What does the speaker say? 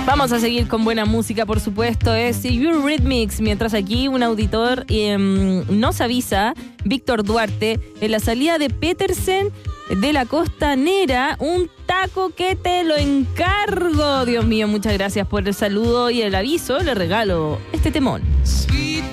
Vamos a seguir con buena música, por supuesto. Es Eurythmics, mientras aquí un auditor nos avisa, Víctor Duarte, en la salida de Petersen de la Costanera, un taco que te lo encargo. Dios mío, muchas gracias por el saludo y el aviso. Le regalo este temón.